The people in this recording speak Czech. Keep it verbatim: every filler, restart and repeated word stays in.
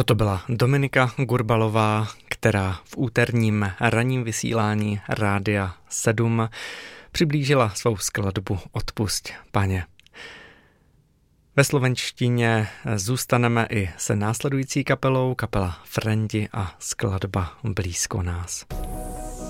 Toto byla Dominika Gurbalová, která v úterním ranním vysílání Rádia sedm přiblížila svou skladbu Odpusť, Pane. Ve slovenštině zůstaneme i se následující kapelou, kapela Frendi a skladba Blízko nás.